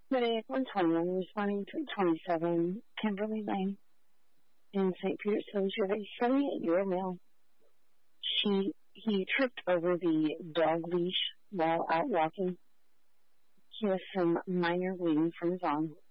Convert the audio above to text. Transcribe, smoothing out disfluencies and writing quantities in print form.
Today at 121, responding to 27 Kimberly Lane in St. Petersburg, with a 78-year-old male. He tripped over the dog leash while out walking. He has some minor bleeding from his arm.